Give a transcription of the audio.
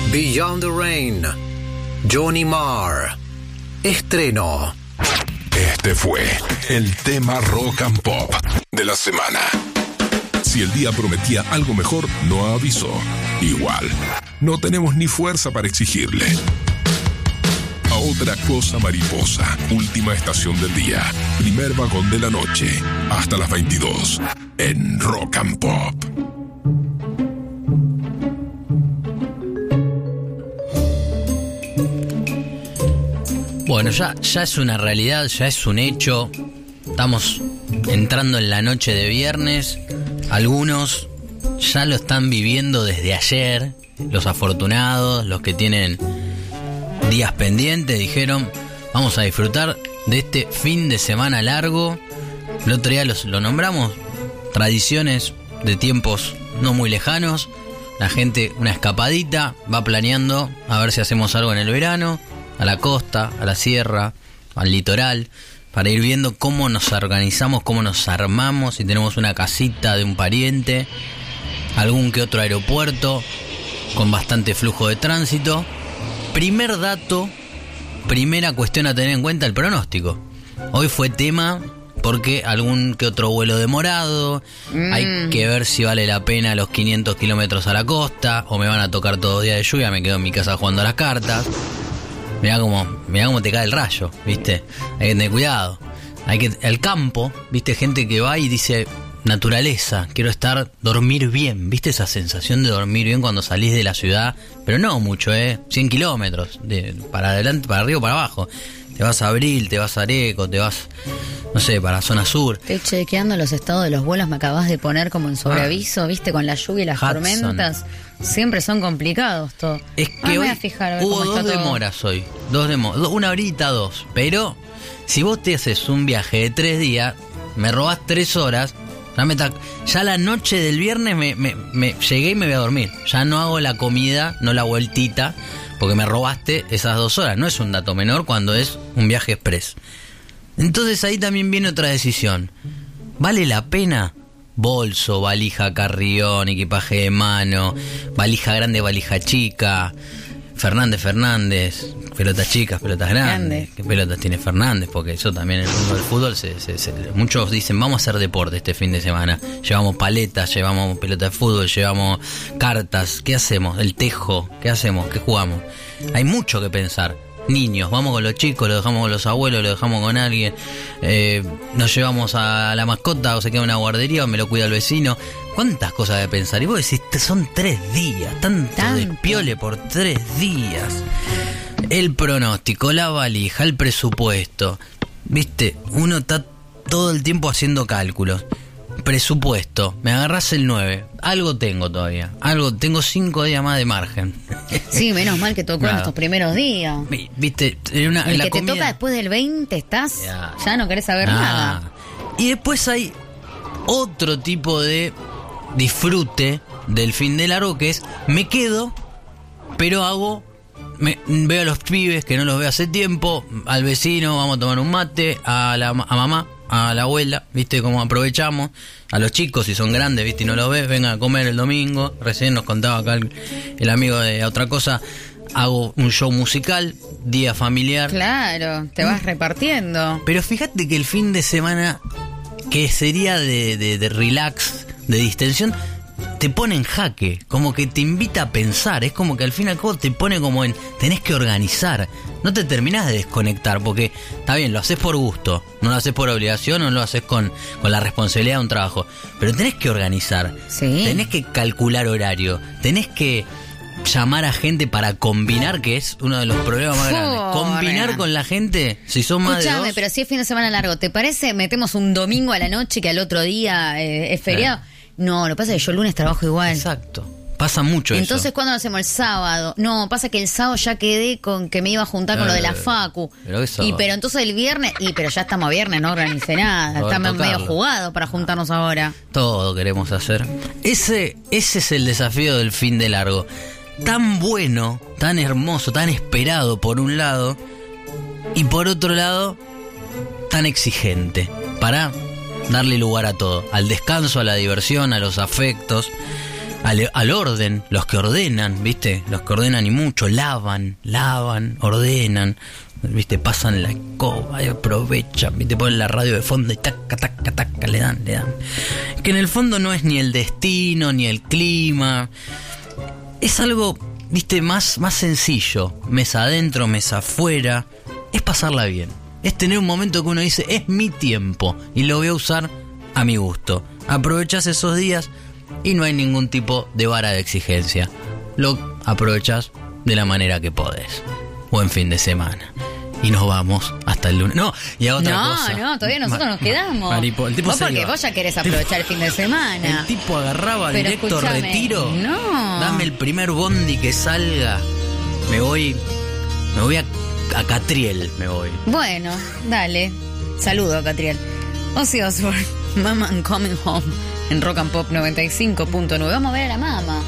Beyond the Rain, Johnny Marr. Estreno. Este fue el tema rock and pop de la semana. Si el día prometía algo mejor, no avisó. Igual, no tenemos ni fuerza para exigirle. A otra cosa mariposa, última estación del día, primer vagón de la noche, hasta las 22, en Rock and Pop. Bueno, ya es una realidad, ya es un hecho. Estamos entrando en la noche de viernes. Algunos ya lo están viviendo desde ayer. Los afortunados, los que tienen días pendientes, dijeron: vamos a disfrutar de este fin de semana largo. El otro día lo nombramos, tradiciones de tiempos no muy lejanos. La gente, una escapadita, va planeando a ver si hacemos algo en el verano, a la costa, a la sierra, al litoral, para ir viendo cómo nos organizamos, cómo nos armamos, si tenemos una casita de un pariente, algún que otro aeropuerto con bastante flujo de tránsito. Primer dato, primera cuestión a tener en cuenta, el pronóstico. Hoy fue tema porque algún que otro vuelo demorado, hay que ver si vale la pena los 500 kilómetros a la costa, o me van a tocar todo día de lluvia, me quedo en mi casa jugando a las cartas. Mirá cómo te cae el rayo, ¿viste? Hay que tener cuidado. El campo, ¿viste? Gente que va y dice: naturaleza, quiero dormir bien. ¿Viste esa sensación de dormir bien cuando salís de la ciudad? Pero no mucho, 100 kilómetros, para adelante, para arriba o para abajo. Te vas a Abril, te vas a Areco, te vas, no sé, para zona sur. Estoy chequeando los estados de los vuelos, me acabas de poner como en sobreaviso, ¿viste? Con la lluvia y las tormentas. Siempre son complicados todo. Es que hoy hubo 2 demoras hoy. 2 demoras. Una horita, 2. Pero si vos te haces un viaje de 3 días, me robás 3 horas, ya la noche del viernes me llegué y me voy a dormir. Ya no hago la comida, no la vueltita, porque me robaste esas 2 horas. No es un dato menor cuando es un viaje express. Entonces ahí también viene otra decisión. ¿Vale la pena? Bolso, valija carrión, equipaje de mano, valija grande, valija chica, Fernández, pelotas chicas, pelotas grandes. ¿Qué pelotas tiene Fernández? Porque eso también en el mundo del fútbol muchos dicen: vamos a hacer deporte este fin de semana. Llevamos paletas, llevamos pelotas de fútbol, llevamos cartas. ¿Qué hacemos? El tejo. ¿Qué hacemos? ¿Qué jugamos? Hay mucho que pensar. Niños, vamos con los chicos, lo dejamos con los abuelos, lo dejamos con alguien, nos llevamos a la mascota, o se queda en una guardería, o me lo cuida el vecino. ¿Cuántas cosas de pensar? Y vos decís: son 3 días, tanto despiole por 3 días. El pronóstico, la valija, el presupuesto. Viste, uno está todo el tiempo haciendo cálculos. Presupuesto, me agarrás el 9. Algo tengo todavía. Tengo 5 días más de margen. Sí, menos mal que tocó en estos primeros días. Viste, el que te toca después del 20 estás, ya no querés saber nada. Y después hay otro tipo de disfrute del fin de largo, que es: me quedo, pero veo a los pibes que no los veo hace tiempo, al vecino, vamos a tomar un mate, a mamá, a la abuela, ¿viste? Como aprovechamos, a los chicos si son grandes, ¿viste? Y no los ves, vengan a comer el domingo. Recién nos contaba acá el amigo de otra cosa: hago un show musical, día familiar. Claro, te vas repartiendo. Pero fíjate que el fin de semana, que sería de relax, de distensión, te pone en jaque, como que te invita a pensar. Es como que al fin y al cabo te pone como tenés que organizar. No te terminás de desconectar, porque está bien, lo haces por gusto, no lo haces por obligación, no lo haces con la responsabilidad de un trabajo, pero tenés que organizar. Sí. Tenés que calcular horario, tenés que llamar a gente para combinar, que es uno de los problemas más grandes. Combinar con la gente, si son más de 2. Pero si es fin de semana largo, ¿te parece? Metemos un domingo a la noche que al otro día es feriado. No, lo que pasa es que yo el lunes trabajo igual. Exacto. Pasa mucho eso. Entonces, ¿cuándo lo hacemos? El sábado. No, pasa que el sábado ya quedé con que me iba a juntar con lo de la facu. Pero entonces el viernes, pero ya estamos a viernes, no organicé nada. Estamos medio jugados para juntarnos ahora. Todo queremos hacer. Ese es el desafío del fin de largo. Tan bueno, tan hermoso, tan esperado por un lado, y por otro lado, tan exigente. Para darle lugar a todo, al descanso, a la diversión, a los afectos. al orden, los que ordenan, ¿viste? Los que ordenan y mucho, lavan, ordenan, ¿viste? Pasan la escoba y aprovechan, ¿viste? Ponen la radio de fondo y taca, taca, taca, le dan. Que en el fondo no es ni el destino, ni el clima. Es algo, ¿viste? Más sencillo. Mesa adentro, mesa afuera. Es pasarla bien. Es tener un momento que uno dice, es mi tiempo y lo voy a usar a mi gusto. Aprovechás esos días y no hay ningún tipo de vara de exigencia. Lo aprovechás de la manera que podés. Buen fin de semana. Y nos vamos hasta el lunes. No, y a otra cosa. No, todavía nosotros nos quedamos. Maripo, el tipo vos porque vos ya querés aprovechar el fin de semana. El tipo agarraba pero directo escúchame, retiro. No. Dame el primer bondi que salga. Me voy a Catriel, me voy. Bueno, dale. Saludo a Catriel. Ozzy Osbourne, Mama I'm Coming Home, en Rock and Pop 95.9. Vamos a ver a la mama.